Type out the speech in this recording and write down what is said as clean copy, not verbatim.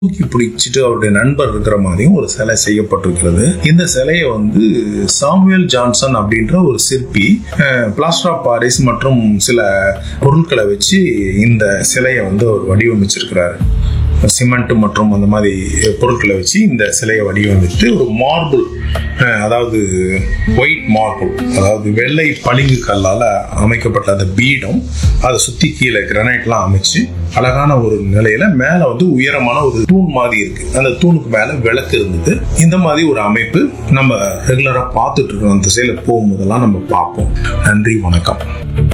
தூக்கி பிடிச்சிட்டு அவருடைய நண்பர் இருக்கிற மாதிரியும் ஒரு சிலை செய்யப்பட்டிருக்கிறது. இந்த சிலையை சாமுவேல் ஜான்சன் அப்படின்ற ஒரு சிற்பி பிளாஸ்டர் ஆஃப் பாரிஸ் மற்றும் சில பொருட்களை வச்சு இந்த சிலையை அவர் வடிவமைச்சிருக்கிறாரு. சிமெண்ட் மற்றும் அந்த மாதிரி பொருட்களை வச்சு இந்த சிலையை வடிவமைத்து ஒரு மார்பிள், அதாவது ஒயிட் மார்பிள், அதாவது வெள்ளை பளிங்கு கல்லால அமைக்கப்பட்ட அந்த பீடம், அதை சுத்தி கீழே கிரானைட்லாம் அமைச்சு அழகான ஒரு நிலையில மேல உயரமான ஒரு தூண் மாதிரி இருக்கு. அந்த தூணுக்கு மேல விளக்கு இருந்தது. இந்த மாதிரி ஒரு அமைப்பு நம்ம ரெகுலரா பார்த்துட்டு இருக்கோம். அந்த திசையில போகும்போதெல்லாம் நம்ம பார்ப்போம். நன்றி, வணக்கம்.